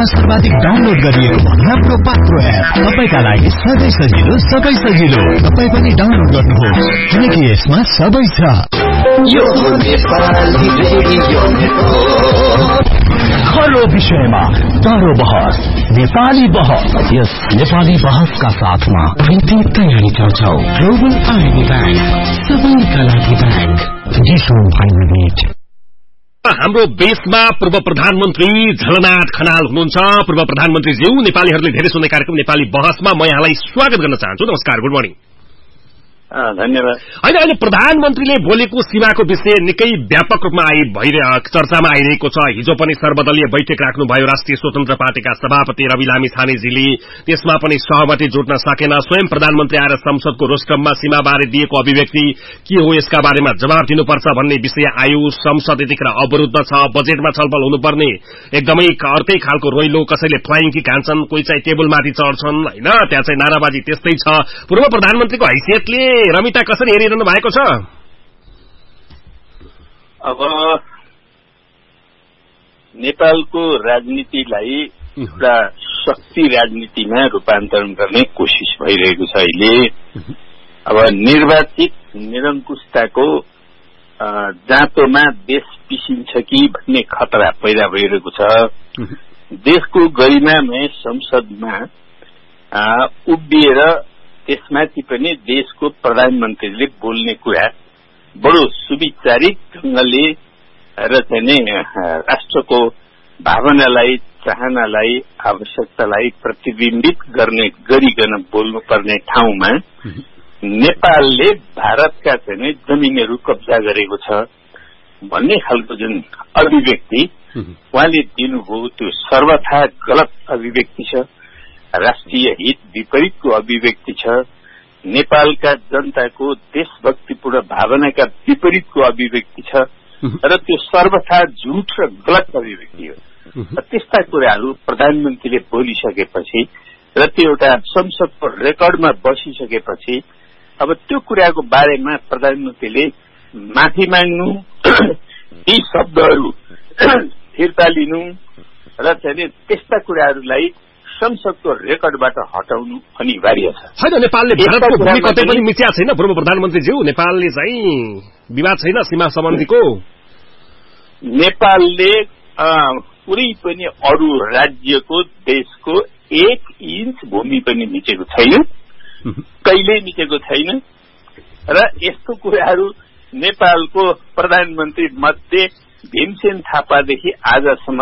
नेपालमा सर्वाधिक डाउनलोड गरिएको हाम्रो पात्रो एप तपाईका लागि सधैँ सजिलो सबै सजिलो। तपाई पनि डाउनलोड गर्नुहोस् किनकि यसमा सबै छ। यो नेपाली रेडियो हर विषयमा तारो बहस, नेपाली बहस। यस नेपाली बहसका साथमा तयारी गर्छौ ग्लोबल आइडी ब्याङ्क, सबैका लागि ब्याङ्क। हाम्रो देशमा पूर्व प्रधानमन्त्री झलनाथ खनाल हुनुहुन्छ। पूर्व प्रधानमन्त्री ज्यू, नेपालीहरूले धेरै सुन्ने कार्यक्रम नेपाली बहसमा म यहाँलाई स्वागत गर्न चाहन्छु। नमस्कार, गुड मर्निङ। धन्यवाद। होइन, अहिले प्रधानमन्त्रीले बोलेको सीमाको विषय निकै व्यापक रूपमा चर्चामा आइरहेको छ। हिजो पनि सर्वदलीय बैठक राख्नुभयो राष्ट्रिय स्वतन्त्र पार्टीका सभापति रवि लामी छानेजीले, त्यसमा पनि सहमति जुट्न सकेन। स्वयं प्रधानमन्त्री आएर संसदको रोस्टममा सीमाबारे दिएको अभिव्यक्ति के हो, यसका बारेमा जवाब दिनुपर्छ भन्ने विषय आयो। संसद यतिखेर अवरुद्ध छ, बजेटमा छलफल हुनुपर्ने एकदमै अर्कै खालको रोइलो, कसैले फ्लाइङ किक हान्छन्, कोही चाहिँ टेबलमाथि चढ्छन्, होइन, त्यहाँ चाहिँ नाराबाजी त्यस्तै छ। पूर्व प्रधानमन्त्रीको हैसियतले रमिता कसरी हेरिरहनु भएको छ? अब नेपालको राजनीतिलाई एउटा शक्ति राजनीतिमा रूपान्तरण गर्ने कोसिस भइरहेको छ अहिले। अब निर्वाचित निरङ्कुशताको जाँतोमा देश पिसिन्छ कि भन्ने खतरा पैदा भइरहेको छ। देशको गरिमामय संसदमा उभिएर त्यसमाथि पनि देशको प्रधानमन्त्रीले बोल्ने कुरा बडो सुविचारिक ढंगले र चाहिँ राष्ट्रको भावनालाई, चाहनालाई, आवश्यकतालाई प्रतिबिम्बित गरिकन बोल्नुपर्ने ठाउँमा नेपालले भारतका चाहिँ जमिनहरू कब्जा गरेको छ भन्ने खालको जुन अभिव्यक्ति उहाँले दिनुभयो, त्यो सर्वथा गलत अभिव्यक्ति छ। राष्ट्रिय हित विपरीतको अभिव्यक्ति छ। नेपालका जनताको देशभक्तिपूर्ण भावनाका विपरीतको अभिव्यक्ति छ र त्यो सर्वथा झुट र गलत अभिव्यक्ति हो। त्यस्ता कुराहरू प्रधानमन्त्रीले बोलिसकेपछि र त्यो एउटा संसदको रेकर्डमा बसिसकेपछि अब त्यो कुराको बारेमा प्रधानमन्त्रीले माफी माग्नु, यी शब्दहरू फिर्ता लिनु र चाहिँ त्यस्ता कुराहरूलाई संसदको रेकर्डबाट हटाउनु अनिवार्य छ। होइन, नेपालले भारतको भूमि कतै पनि मिच्या छैन पूर्व प्रधानमन्त्रीज्यू। नेपालले चाहिँ विवाद छैन सीमा सम्बन्धीको। नेपालले कुनै पनि अरू राज्यको देशको 1 इन्च भूमि पनि मिचेको छैन, कहिल्यै मिचेको छैन। र यस्तो कुराहरू नेपालको प्रधानमन्त्री मध्ये भीमसेन थापादेखि आजसम्म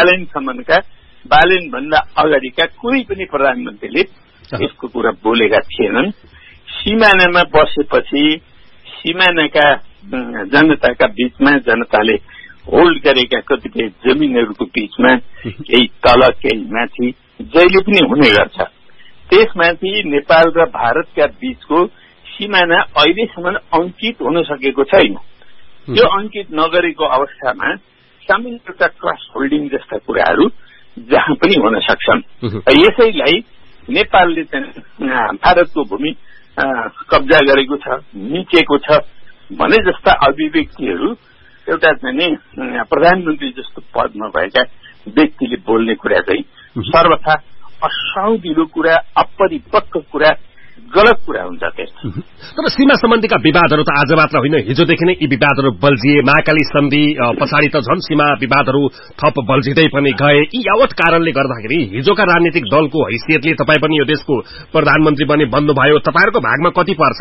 बालेन भन्दा अगाडिका कुनै पनि प्रधानमन्त्रीले यसको कुरा बोलेका थिएनन्। सिमानामा बसेपछि सिमानाका जनताका बीचमा जनताले होल्ड गरेका कतिपय जमिनहरूको बीचमा केही तल केही माथि जहिले पनि हुने गर्छ। त्यसमाथि नेपाल र भारतका बीचको सिमाना अहिलेसम्म अंकित हुन सकेको छैन। त्यो अंकित नगरेको अवस्थामा सामान्य एउटा क्रस होल्डिङ जस्ता कुराहरू जहाँ पनि हुन सक्छन्। यसैलाई नेपालले चाहिँ भारतको भूमि कब्जा गरेको छ, मिचेको छ भने जस्ता अभिव्यक्तिहरू एउटा चाहिँ प्रधानमन्त्री जस्तो पदमा भएका व्यक्तिले बोल्ने कुरा चाहिँ सर्वथा असाउदिलो कुरा, अपरिपक्व कुरा, गलत कुरा हुन्छ। तर सीमा सम्बन्धीका विवादहरू त आज मात्र होइन, हिजोदेखि नै यी विवादहरू बल्झिए। महाकाली सन्धि पछाडि त झन् सीमा विवादहरू थप बल्झिँदै पनि गए। यी यावत कारणले गर्दाखेरि हिजोका राजनीतिक दलको हैसियतले तपाईँ पनि यो देशको प्रधानमन्त्री बने भन्नुभयो, तपाईँहरूको भागमा कति पर्छ?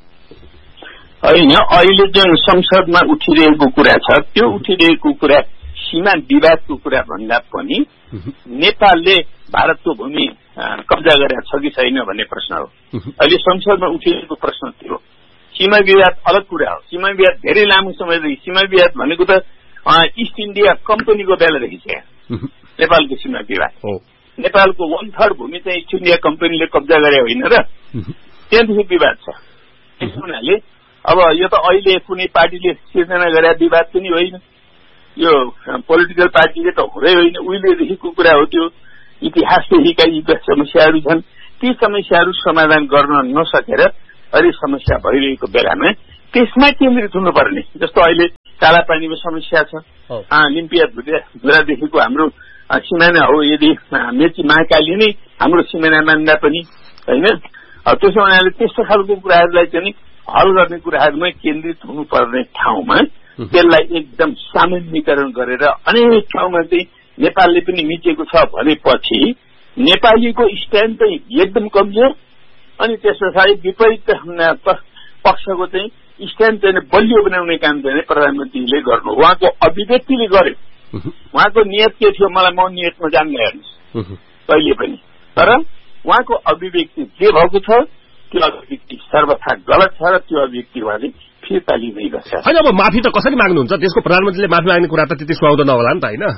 होइन, अहिले जुन संसदमा उठिरहेको कुरा छ त्यो उठिरहेको कुरा सीमा विवादको कुरा भन्दा पनि नेपालले भारतको भूमि कब्जा गरेका छ कि छैन भन्ने प्रश्न हो। अहिले संसदमा उठिरहेको प्रश्न त्यो हो। सीमा विवाद अलग कुरा हो। सीमा विवाद धेरै लामो समयदेखि, सीमा विवाद भनेको त इस्ट इन्डिया कम्पनीको बेलादेखि छ। नेपालको सीमा विवाद नेपालको 1/3 भूमि चाहिँ इस्ट इन्डिया कम्पनीले कब्जा गरे होइन र त्यहाँदेखि विवाद छ। त्यस हुनाले अब यो त अहिले कुनै पार्टीले सिर्जना गरे विवाद पनि होइन, यो पोलिटिकल पार्टीले त हुँदै होइन, उहिलेदेखिको कुरा हो। त्यो इतिहासदेखिका यी समस्याहरू छन्, ती समस्याहरू समाधान गर्न नसकेर अहिले समस्या भइरहेको बेलामा त्यसमा केन्द्रित हुनुपर्ने। जस्तो अहिले कालापानीको समस्या छ, लिम्पिया धुरादेखिको हाम्रो सिमाना हो, यदि मेची महाकाली नै हाम्रो सिमाना मान्दा पनि होइन, त्यसो हुनाले त्यस्तो खालको कुराहरूलाई चाहिँ हल गर्ने कुराहरूमै केन्द्रित हुनुपर्ने ठाउँमा त्यसलाई एकदम सामान्यीकरण गरेर अनेक ठाउँमा चाहिँ नेपालले पनि मिचेको छ भनेपछि नेपालीको स्ट्यान्ड चाहिँ एकदम कमजोर, अनि त्यस पछाडि विपरीत पक्षको चाहिँ स्ट्यान्ड चाहिँ बलियो बनाउने काम चाहिँ प्रधानमन्त्रीले गर्नु, उहाँको अभिव्यक्तिले गर्यो। उहाँको नियत के थियो मलाई म नियतमा जान्न हेर्नुहोस् कहिले पनि, तर उहाँको अभिव्यक्ति जे भएको छ त्यो अभिव्यक्ति सर्वथा गलत छ र त्यो अभिव्यक्ति उहाँले फिर्ता लिँदै गर्छ। होइन, अब माफी त कसरी माग्नुहुन्छ? त्यसको प्रधानमन्त्रीले माफी माग्ने कुरा त त्यति सुहाउँदो नहोला नि त, होइन?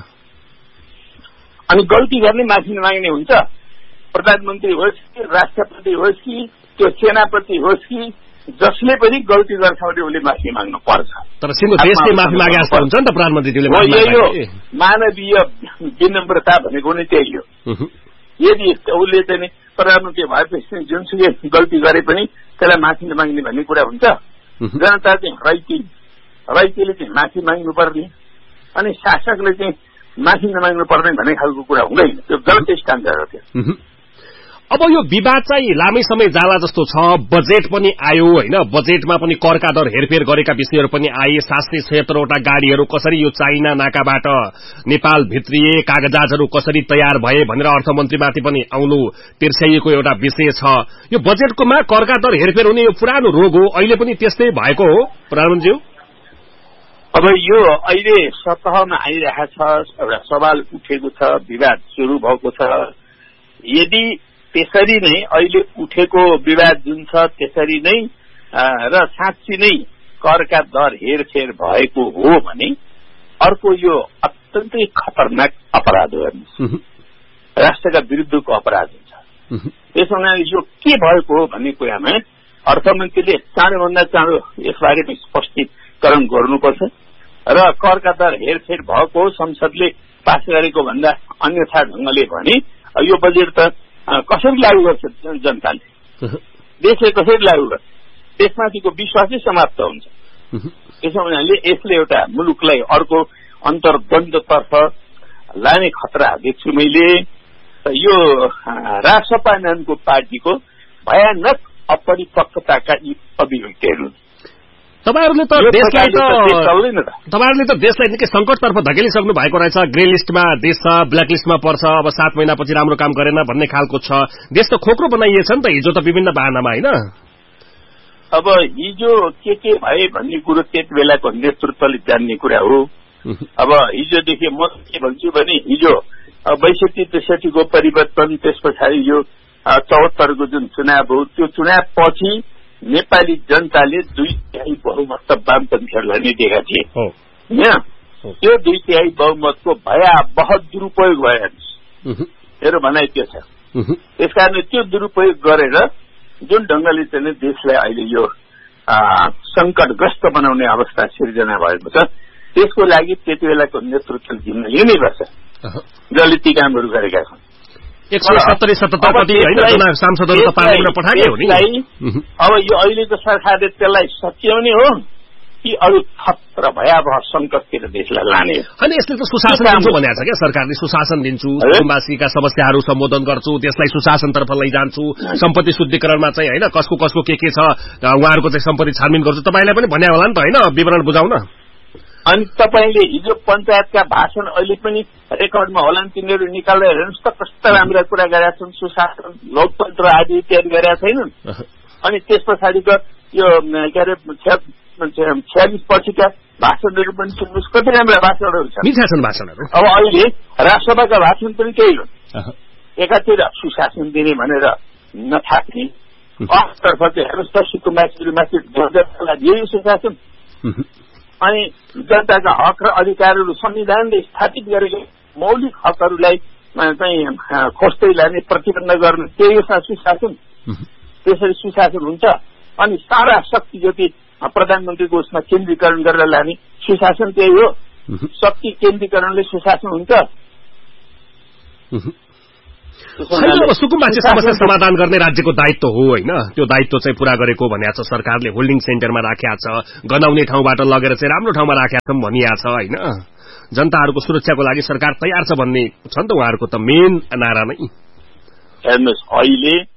अनि गल्ती गर्ने माफी नमाग्ने हुन्छ? प्रधानमन्त्री होस् कि राष्ट्रपति होस् कि त्यो सेनापति होस् कि जसले पनि गल्ती गर्छ भने उसले माफी माग्नु पर्छ। तर सिङ्गो देशले माफी मागे जस्तो हुन्छ नि त प्रधानमन्त्रीले। यही हो मानवीय विनम्रता भनेको नै त्यही हो। यदि उसले चाहिँ प्रधानमन्त्री भएपछि जुनसुकै गल्ती गरे पनि त्यसलाई माफी नमाग्ने भन्ने कुरा हुन्छ? जनता चाहिँ रैतीले चाहिँ माफी माग्नु पर्ने अनि शासकले चाहिँ माफी नमाग्नु पर्ने भन्ने खालको कुरा हुँदैन, त्यो गलत स्ट्यान्डर्ड हो त्यो। अब यो विवाद चाहिँ लामै समय जाला जस्तो छ। बजेट पनि आयो होइन, बजेटमा पनि करका दर हेरफेर गरेका विषयहरू पनि आए। 776वटा गाड़ीहरू कसरी यो चाइना नाकाबाट नेपाल भित्रिए, कागजातहरू कसरी तयार भए भनेर अर्थमन्त्रीमाथि पनि आउनु तिर्स्याइएको एउटा विषय छ। यो बजेटकोमा करका दर हेरफेर हुने यो पुरानो रोग हो, अहिले पनि त्यस्तै भएको हो प्रधानमन्त्री? अब यो अहिले सतहमा आइरहेको छ, एउटा सवाल उठेको छ, विवाद सुरु भएको छ। यदि त्यसरी नै अहिले उठेको विवाद जुन छ त्यसरी नै र साँच्ची नै करका दर हेरफेर भएको हो भने अर्को यो अत्यन्तै खतरनाक अपराध हो, राष्ट्रका विरुद्धको अपराध हुन्छ। त्यसो हुनाले यो के भएको हो भन्ने कुरामा अर्थमन्त्रीले चाँडोभन्दा चाँडो यसबारे स्पष्टीकरण गर्नुपर्छ र करका दर हेरफेर भएको संसदले पास गरेको भन्दा अन्यथा ढंगले भने यो बजेट त कसरी लागू गर्छ जनताले, देशले कसरी लागू गर्छ, त्यसमाथिको विश्वासै समाप्त हुन्छ। त्यसो हुनाले यसले एउटा मुलुकलाई अर्को अन्तर्द्वन्द्वतर्फ लाने खतरा देख्छु मैले। यो रासपा नामको पार्टीको भयानक अपरिपक्वताका यी अभिव्यक्तिहरू तपाईहरुले त देशलाई निकै संकटतर्फ धकेलिसक्नु भएको रहेछ। ग्रे लिस्टमा देश छ, ब्ल्याक लिस्टमा पर्छ, अब 7 महिनापछि राम्रो काम गरेन भन्ने खालको छ। देश त खोक्रो बनाइएछ नि त हिजो त विभिन्न बहानामा, होइन? अब हिजो के भए भन्ने कुरो त्यति बेलाको नेतृत्वले जान्ने कुरा हो। अब हिजोदेखि म के भन्छु भने हिजो 62-63 को परिवर्तन, त्यस पछाडि यो 74 को जुन चुनाव हो त्यो चुनाव पछि नेपाली जनताले 2/3 बहुमत वामपन्थीहरूलाई नै दिएका थिए। त्यो 2/3 बहुमतको भयावह दुरूपयोग भयो, मेरो भनाइ त्यो छ। त्यसकारण त्यो दुरूपयोग गरेर जुन ढंगले चाहिँ देशलाई अहिले यो संकटग्रस्त बनाउने अवस्था सिर्जना भएको छ त्यसको लागि त्यति बेलाको नेतृत्व जिम्मा लिनैपर्छ जसले ती कामहरू गरेका छन्। 170-77 सांसदहरू त पार्लियामेन्टमा पठाए हो नि। अब यो अहिलेको सरकारले त्यसलाई सच्याउने हो कि अरू थप र भयावह संकटतिर देशलाई लाने हो? होइन, यसले त सुशासन दिन्छु भनेको छ क्या सरकारले। सुशासन दिन्छु, कुटुम्बवासीका समस्याहरू सम्बोधन गर्छु, त्यसलाई सुशासनतर्फ लैजान्छु, सम्पत्ति शुद्धिकरणमा चाहिँ होइन कसको कसको के छ उहाँहरूको चाहिँ सम्पत्ति छानबिन गर्छु। तपाईँलाई पनि भन्या होला नि त होइन, विवरण बुझाउन। अनि तपाईँले हिजो पञ्चायतका भाषण अहिले पनि रेकर्डमा होला नि, तिनीहरू निकालेर हेर्नुहोस् त कस्ता राम्रा कुरा गरेका छन्, सुशासन, लोकतन्त्र आदि इत्यादि गरेका छैनन्। अनि त्यस पछाडिको यो के अरे 46 पछिका भाषणहरू पनि सुन्नुहोस्, कति राम्रा भाषणहरू छन्। अब अहिले राष्ट्रसभाका भाषण पनि त्यही हो, एकातिर सुशासन दिने भनेर नथाक्ने, अर्कोतर्फ चाहिँ हेर्नुहोस् त सुकुम्बासीमाथि यही सुशासन, अनि जनताका हक र अधिकारहरू संविधानले स्थापित गरेको मौलिक हकहरूलाई चाहिँ खोज्दै लाने, प्रतिबन्ध गर्ने, त्यही हो सुशासन। त्यसरी सुशासन हुन्छ। अनि सारा शक्ति जति प्रधानमन्त्रीको उसमा केन्द्रीकरण गरेर लाने, सुशासन त्यही हो। शक्ति केन्द्रीकरणले सुशासन हुन्छ। सुकुम्बासी समस्या समाधान गर्ने राज्यको दायित्व हो होइन, त्यो दायित्व चाहिँ पूरा गरेको भनिएको छ सरकारले। होल्डिङ सेन्टरमा राखेको छ, गनाउने ठाउँबाट लगेर चाहिँ राम्रो ठाउँमा राखेका छौं भनिएको छ होइन। जनताहरूको सुरक्षाको लागि सरकार तयार छ भन्ने छ नि त उहाँहरूको त मेन नारा नै। हेर्नुहोस्, अहिले